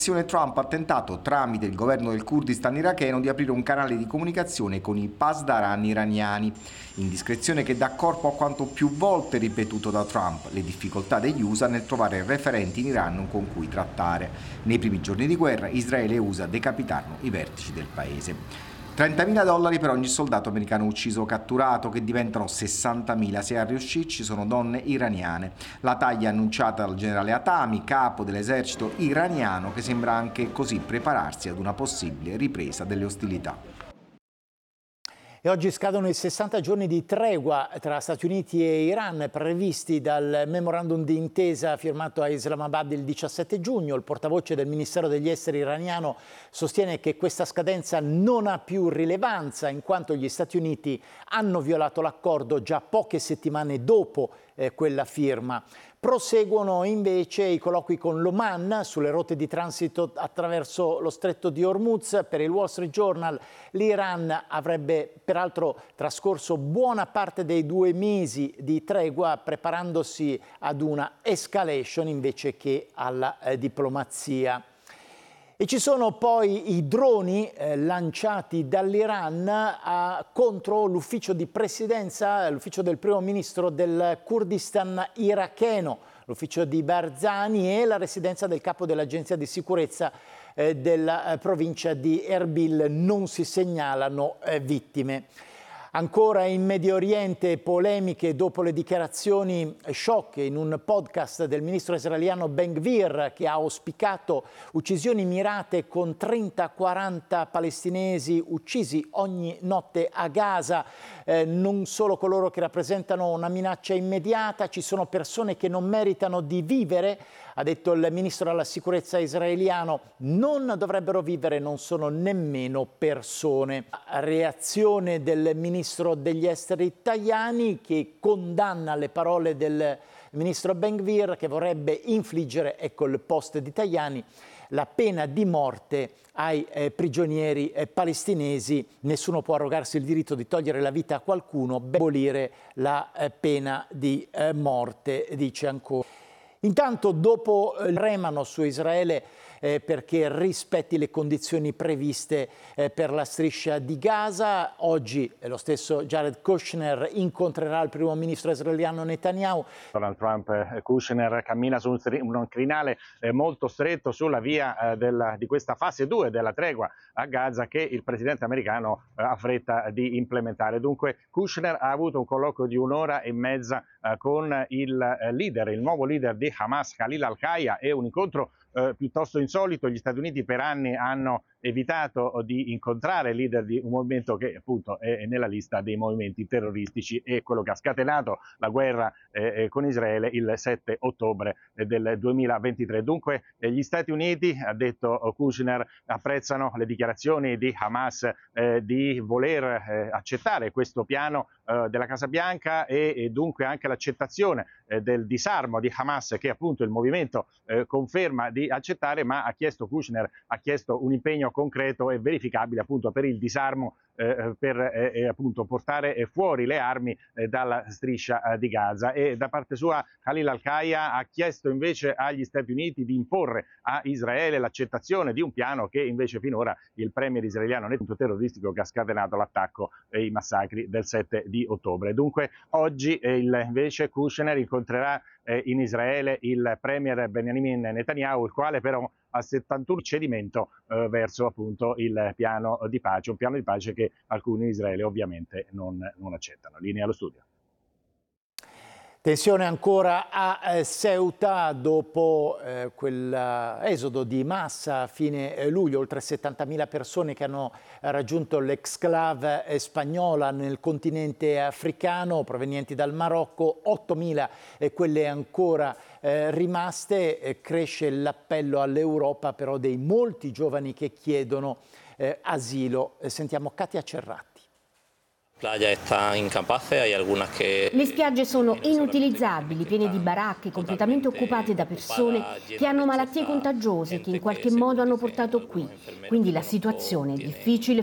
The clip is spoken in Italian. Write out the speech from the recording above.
Trump ha tentato, tramite il governo del Kurdistan iracheno, di aprire un canale di comunicazione con i pasdaran iraniani, indiscrezione che dà corpo a quanto più volte ripetuto da Trump, le difficoltà degli USA nel trovare referenti in Iran con cui trattare. Nei primi giorni di guerra Israele e USA decapitarono i vertici del paese. $30.000 per ogni soldato americano ucciso o catturato, che diventano 60.000 se a riuscirci sono donne iraniane. La taglia annunciata dal generale Hatami, capo dell'esercito iraniano, che sembra anche così prepararsi ad una possibile ripresa delle ostilità. E oggi scadono i 60 giorni di tregua tra Stati Uniti e Iran previsti dal memorandum di intesa firmato a Islamabad il 17 giugno. Il portavoce del Ministero degli Esteri iraniano sostiene che questa scadenza non ha più rilevanza in quanto gli Stati Uniti hanno violato l'accordo già poche settimane dopo quella firma. Proseguono invece i colloqui con l'Oman sulle rotte di transito attraverso lo stretto di Hormuz. Per il Wall Street Journal l'Iran avrebbe peraltro trascorso buona parte dei 2 mesi di tregua preparandosi ad una escalation invece che alla diplomazia. E ci sono poi i droni lanciati dall'Iran contro l'ufficio di presidenza, l'ufficio del primo ministro del Kurdistan iracheno, l'ufficio di Barzani e la residenza del capo dell'agenzia di sicurezza della provincia di Erbil. Non si segnalano vittime. Ancora in Medio Oriente polemiche dopo le dichiarazioni sciocche in un podcast del ministro israeliano Ben Gvir, che ha auspicato uccisioni mirate con 30-40 palestinesi uccisi ogni notte a Gaza. Non solo coloro che rappresentano una minaccia immediata, ci sono persone che non meritano di vivere. Ha detto il ministro della sicurezza israeliano, non dovrebbero vivere, non sono nemmeno persone. Reazione del ministro degli esteri Tajani, che condanna le parole del ministro Ben Gvir, che vorrebbe infliggere, ecco il post di Tajani, la pena di morte ai prigionieri palestinesi. Nessuno può arrogarsi il diritto di togliere la vita a qualcuno, abolire la pena di morte, dice ancora. Intanto, dopo remano su Israele perché rispetti le condizioni previste per la striscia di Gaza. Oggi lo stesso Jared Kushner incontrerà il primo ministro israeliano Netanyahu. Donald Trump e Kushner cammina su un crinale molto stretto sulla via di questa fase 2 della tregua a Gaza che il presidente americano ha fretta di implementare. Dunque Kushner ha avuto un colloquio di 1 ora e mezza con il nuovo leader di Hamas, Khalil al-Hayya, e un incontro piuttosto insolito. Gli Stati Uniti per anni hanno evitato di incontrare il leader di un movimento che appunto è nella lista dei movimenti terroristici e quello che ha scatenato la guerra con Israele il 7 ottobre del 2023. Dunque gli Stati Uniti, ha detto Kushner, apprezzano le dichiarazioni di Hamas di voler accettare questo piano della Casa Bianca e dunque anche l'accettazione del disarmo di Hamas, che appunto il movimento conferma di accettare, ma Kushner ha chiesto un impegno concreto e verificabile appunto per il disarmo, per appunto portare fuori le armi dalla striscia di Gaza. E da parte sua Khalil al-Hayya ha chiesto invece agli Stati Uniti di imporre a Israele l'accettazione di un piano che invece finora il premier israeliano nel punto terroristico che ha scatenato l'attacco e i massacri del 7 di ottobre. Dunque oggi invece Kushner incontrerà in Israele il premier Benjamin Netanyahu, il quale però ha 71 cedimento verso appunto il piano di pace, un piano di pace che alcuni in Israele ovviamente non accettano. Linea allo studio. Tensione ancora a Ceuta dopo quell'esodo di massa a fine luglio, oltre 70.000 persone che hanno raggiunto l'exclave spagnola nel continente africano provenienti dal Marocco, 8.000 quelle ancora rimaste. Cresce l'appello all'Europa però dei molti giovani che chiedono asilo. Sentiamo Katia Cerratti. Le spiagge sono inutilizzabili, piene di baracche, completamente occupate da persone che hanno malattie contagiose che in qualche modo hanno portato qui. Quindi la situazione è difficile.